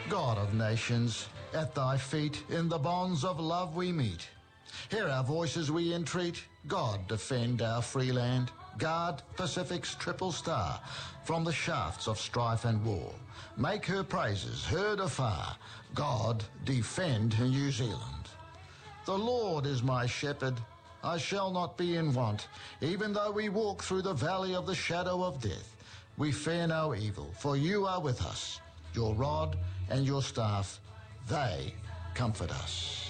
God of nations, at thy feet in the bonds of love we meet. Hear our voices we entreat. God, defend our free land. Guard Pacific's triple star from the shafts of strife and war. Make her praises heard afar. God, defend New Zealand. The Lord is my shepherd. I shall not be in want. Even though we walk through the valley of the shadow of death, we fear no evil, for you are with us. Your rod and your staff, they comfort us.